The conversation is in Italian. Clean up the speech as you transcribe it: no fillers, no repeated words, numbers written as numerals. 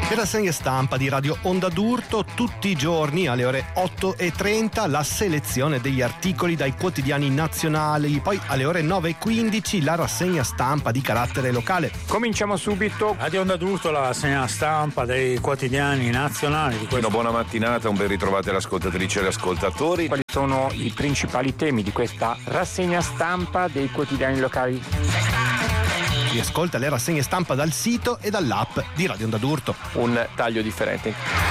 Le rassegne stampa di Radio Onda d'Urto, tutti i giorni alle ore 8:30 la selezione degli articoli dai quotidiani nazionali, poi alle ore 9:15 la rassegna stampa di carattere locale. Cominciamo subito. Radio Onda d'Urto, la rassegna stampa dei quotidiani nazionali. Una buona mattinata, un ben ritrovate le ascoltatrici e gli ascoltatori. Quali sono i principali temi di questa rassegna stampa dei quotidiani locali? Si ascolta le rassegne stampa dal sito e dall'app di Radio Onda d'Urto. Un taglio differente.